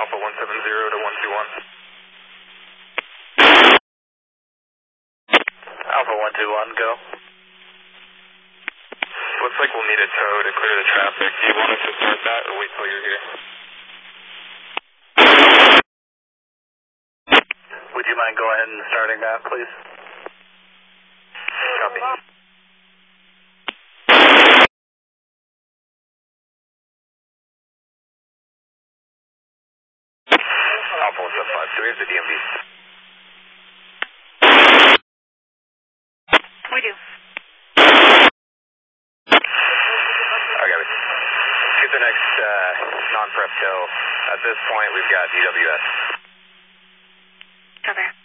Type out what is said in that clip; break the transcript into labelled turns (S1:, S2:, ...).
S1: Alpha 170 to 121. Alpha 121, go. Looks like we'll need a tow to clear the traffic. Do you want us to start that or wait till you're here? Would you mind going ahead and starting that, please? Copy. Alpha 175, do we have the DMV?
S2: We do.
S1: I got it. Get the next non-prep tow. At this point, we've got DWS.
S2: Cover.